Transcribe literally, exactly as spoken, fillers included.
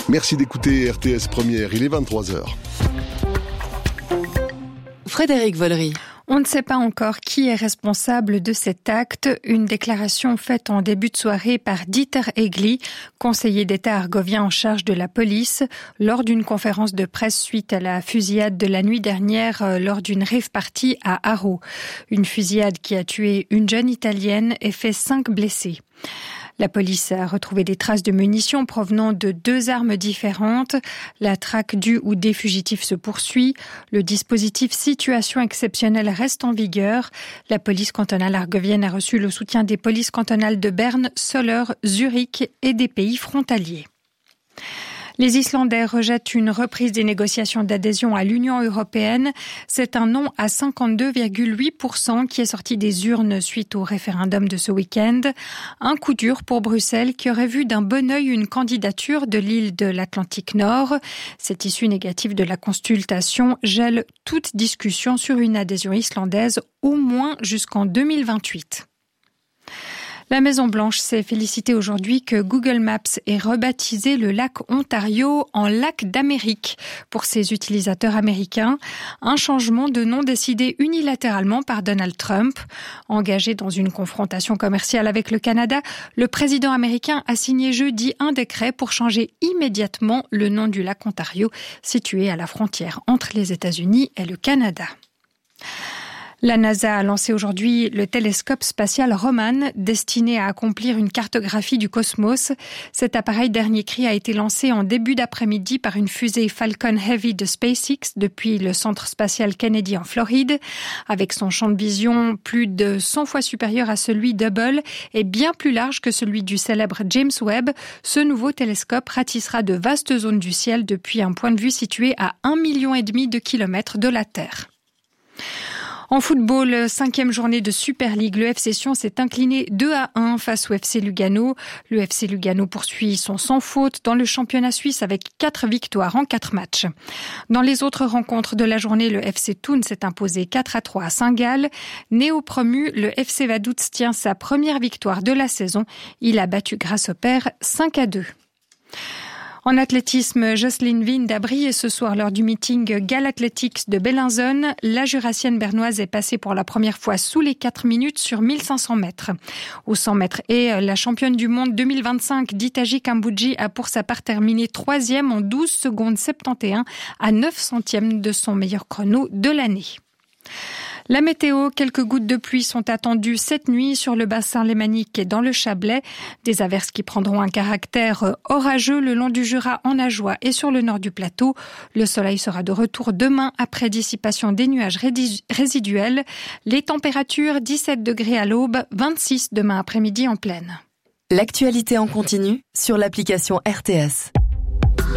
Merci d'écouter R T S Première, il est vingt-trois heures. Frédéric Vollery. On ne sait pas encore qui est responsable de cet acte. Une déclaration faite en début de soirée par Dieter Egli, conseiller d'État argovien en charge de la police, lors d'une conférence de presse suite à la fusillade de la nuit dernière lors d'une rave party à Haro. Une fusillade qui a tué une jeune Italienne et fait cinq blessés. La police a retrouvé des traces de munitions provenant de deux armes différentes. La traque du ou des fugitifs se poursuit. Le dispositif situation exceptionnelle reste en vigueur. La police cantonale argovienne a reçu le soutien des polices cantonales de Berne, Soleure, Zurich et des pays frontaliers. Les Islandais rejettent une reprise des négociations d'adhésion à l'Union européenne. C'est un non à cinquante-deux virgule huit pour cent qui est sorti des urnes suite au référendum de ce week-end. Un coup dur pour Bruxelles qui aurait vu d'un bon œil une candidature de l'île de l'Atlantique Nord. Cette issue négative de la consultation gèle toute discussion sur une adhésion islandaise au moins jusqu'en deux mille vingt-huit. La Maison-Blanche s'est félicitée aujourd'hui que Google Maps ait rebaptisé le lac Ontario en lac d'Amérique pour ses utilisateurs américains. Un changement de nom décidé unilatéralement par Donald Trump. Engagé dans une confrontation commerciale avec le Canada, le président américain a signé jeudi un décret pour changer immédiatement le nom du lac Ontario, situé à la frontière entre les États-Unis et le Canada. La NASA a lancé aujourd'hui le télescope spatial Roman, destiné à accomplir une cartographie du cosmos. Cet appareil dernier cri a été lancé en début d'après-midi par une fusée Falcon Heavy de SpaceX depuis le centre spatial Kennedy en Floride. Avec son champ de vision plus de cent fois supérieur à celui d'Hubble et bien plus large que celui du célèbre James Webb, ce nouveau télescope ratissera de vastes zones du ciel depuis un point de vue situé à un million et demi de kilomètres de la Terre. En football, cinquième journée de Super League, le F C Sion s'est incliné deux à un face au F C Lugano. Le F C Lugano poursuit son sans faute dans le championnat suisse avec quatre victoires en quatre matchs. Dans les autres rencontres de la journée, le F C Thun s'est imposé quatre à trois à Saint-Gall. Néo-promu, le F C Vaduz tient sa première victoire de la saison. Il a battu grâce au père cinq à deux. En athlétisme, Jocelyne Wind a brillé ce soir lors du meeting Gal Athletics de Bellinzone. La jurassienne bernoise est passée pour la première fois sous les quatre minutes sur mille cinq cents mètres. Au cent mètres et la championne du monde deux mille vingt-cinq, Ditaji Kambouji, a pour sa part terminé troisième en douze secondes soixante-et-un à neuf centièmes de son meilleur chrono de l'année. La météo, quelques gouttes de pluie sont attendues cette nuit sur le bassin lémanique et dans le Chablais. Des averses qui prendront un caractère orageux le long du Jura, en Ajoie et sur le nord du plateau. Le soleil sera de retour demain après dissipation des nuages résiduels. Les températures, dix-sept degrés à l'aube, vingt-six demain après-midi en plaine. L'actualité en continu sur l'application R T S.